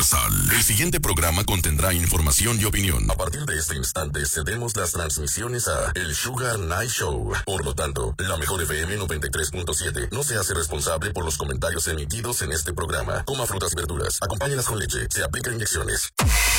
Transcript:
Universal. El siguiente programa contendrá información y opinión. A partir de este instante cedemos las transmisiones a El Sugar Night Show. Por lo tanto, la mejor FM 93.7 no se hace responsable por los comentarios emitidos en este programa. Coma frutas y verduras, acompáñelas con leche, se aplican inyecciones.